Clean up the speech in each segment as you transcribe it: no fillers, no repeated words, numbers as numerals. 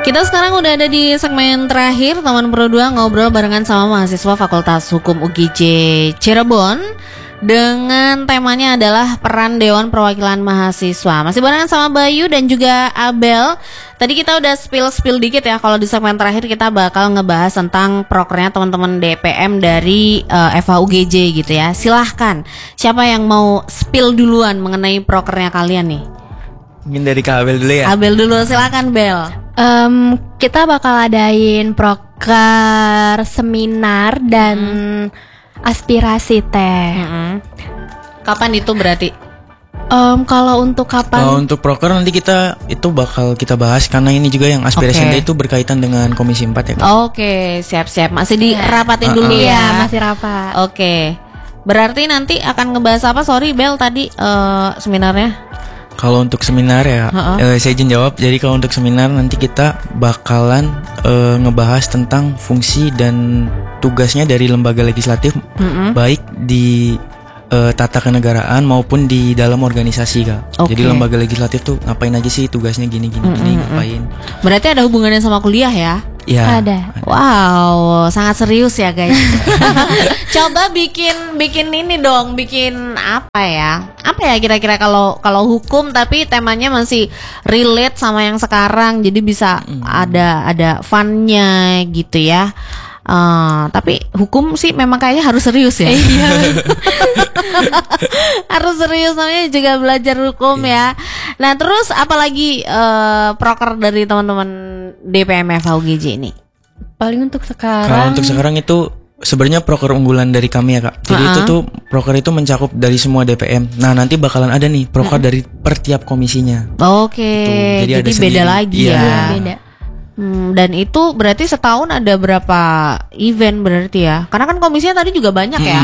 Kita sekarang udah ada di segmen terakhir Teman Pro 2 ngobrol barengan sama mahasiswa Fakultas Hukum UGJ Cirebon dengan temanya adalah peran Dewan Perwakilan Mahasiswa. Masih barengan sama Bayu dan juga Abel. Tadi kita udah spill dikit ya. Kalau di segmen terakhir kita bakal ngebahas tentang prokernya teman-teman DPM dari FHUGJ gitu ya. Silahkan, siapa yang mau spill duluan mengenai prokernya kalian nih? Mungkin dari Kak Abel dulu ya. Abel dulu, silakan Bel. Kita bakal adain proker seminar dan aspirasi teh. Kapan itu berarti? Kalau untuk kapan? Untuk proker nanti kita itu bakal kita bahas karena ini juga yang aspirasi itu berkaitan dengan Komisi 4 ya Kak. Oke, siap-siap. Masih dirapatin dulu ya. Masih rapat. Oke. Berarti nanti akan ngebahas apa? Sorry Bel tadi seminarnya. Kalau untuk seminar ya, saya izin jawab. Jadi kalau untuk seminar nanti kita bakalan ngebahas tentang fungsi dan tugasnya dari lembaga legislatif, baik di tata kenegaraan maupun di dalam organisasi Kak. Jadi lembaga legislatif tuh ngapain aja sih, tugasnya gini ngapain. Berarti ada hubungannya sama kuliah ya? Ya, ada. Wow, sangat serius ya guys. Coba bikin ini dong, bikin apa ya? Apa ya kira-kira kalau hukum tapi temanya masih relate sama yang sekarang, jadi bisa ada fun-nya gitu ya. Tapi hukum sih memang kayaknya harus serius ya. Harus serius, namanya juga belajar hukum ya. Nah terus apalagi proker dari teman-teman DPM FHUGJ ini? Paling untuk sekarang. Kalau untuk sekarang itu sebenarnya proker unggulan dari kami ya Kak. Jadi itu tuh proker itu mencakup dari semua DPM. Nah nanti bakalan ada nih proker dari per tiap komisinya. Oke, jadi beda lagi ya. Beda. Dan itu berarti setahun ada berapa event berarti ya? Karena kan komisinya tadi juga banyak ya.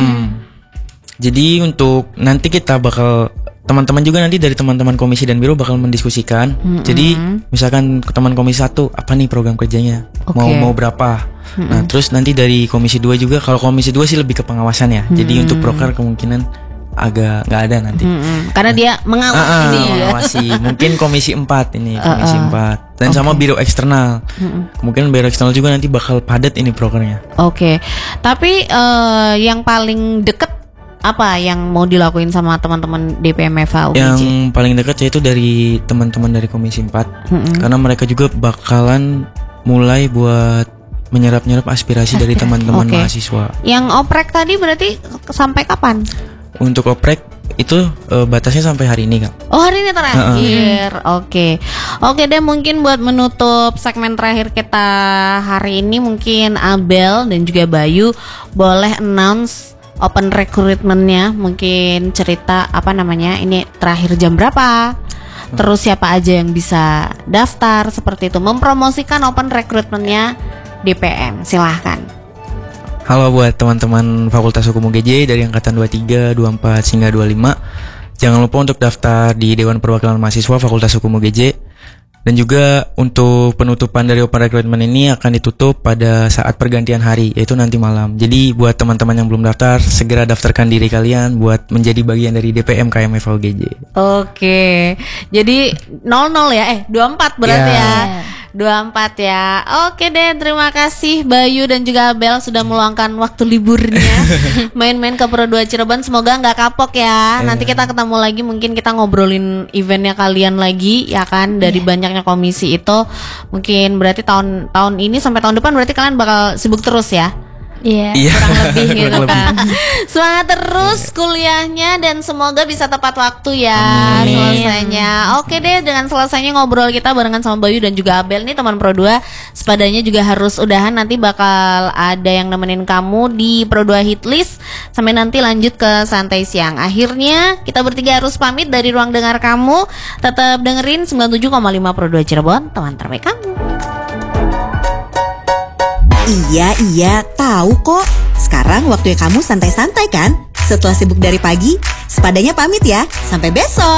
Jadi untuk nanti kita bakal teman-teman juga nanti dari teman-teman komisi dan biro bakal mendiskusikan. Jadi misalkan teman komisi 1 apa nih program kerjanya? Mau berapa? Nah, terus nanti dari komisi 2 juga, kalau komisi 2 sih lebih ke pengawasan ya. Jadi untuk proker kemungkinan agak nggak ada nanti. Karena dia mengawasi. Mungkin komisi 4 ini, komisi 4. Dan sama biro eksternal. Mungkin biro eksternal juga nanti bakal padat ini prokernya. Oke. Tapi yang paling deket apa yang mau dilakuin sama teman-teman DPM FHUGJ? Yang paling dekat yaitu dari teman-teman dari komisi 4. Karena mereka juga bakalan mulai buat menyerap aspirasi dari teman-teman mahasiswa. Yang oprek tadi berarti sampai kapan? Untuk oprek itu batasnya sampai hari ini Kak. Oh hari ini terakhir. Oke deh, mungkin buat menutup segmen terakhir kita hari ini, mungkin Abel dan juga Bayu boleh announce open recruitment-nya. Mungkin cerita apa namanya, ini terakhir jam berapa, terus siapa aja yang bisa daftar, seperti itu, mempromosikan open recruitment-nya DPM. Silahkan. Halo buat teman-teman Fakultas Hukum UGJ dari angkatan 23, 24 hingga 25. Jangan lupa untuk daftar di Dewan Perwakilan Mahasiswa Fakultas Hukum UGJ. Dan juga untuk penutupan dari open recruitment ini akan ditutup pada saat pergantian hari, yaitu nanti malam. Jadi buat teman-teman yang belum daftar, segera daftarkan diri kalian buat menjadi bagian dari DPM KM FHUGJ. Oke, jadi 00 ya, 24 berarti ya. 24 ya. Oke deh, terima kasih Bayu dan juga Abel sudah meluangkan waktu liburnya main-main ke Pro 2 Cirebon. Semoga nggak kapok ya. Nanti kita ketemu lagi, mungkin kita ngobrolin eventnya kalian lagi ya kan. Dari banyaknya komisi itu, mungkin berarti tahun ini sampai tahun depan berarti kalian bakal sibuk terus ya. Iya, kurang lebih gitu kan. Semangat terus kuliahnya dan semoga bisa tepat waktu ya selesainya. Oke deh, dengan selesainya ngobrol kita barengan sama Bayu dan juga Abel nih teman Pro 2, sepadanya juga harus udahan. Nanti bakal ada yang nemenin kamu di Pro 2 Hitlist sampai nanti lanjut ke santai siang. Akhirnya kita bertiga harus pamit dari ruang dengar kamu. Tetap dengerin 97,5 Pro 2 Cirebon, teman terbaik kamu. Iya, tahu kok. Sekarang waktunya kamu santai-santai kan? Setelah sibuk dari pagi, sepadanya pamit ya. Sampai besok.